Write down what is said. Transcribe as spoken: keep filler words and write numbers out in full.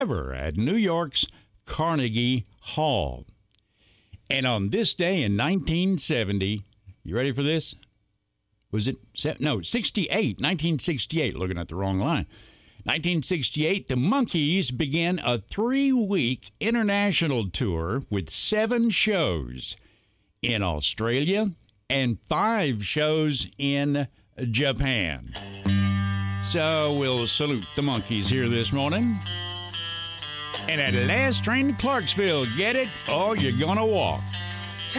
ever at New York's Carnegie Hall. And on this day in nineteen seventy, you ready for this? Was it, no, sixty-eight, nineteen sixty-eight, looking at the wrong line. nineteen sixty-eight, the Monkees began a three-week international tour with seven shows in Australia and five shows in Japan. So we'll salute the Monkees here this morning. And at last train to Clarksville, get it or you're gonna walk.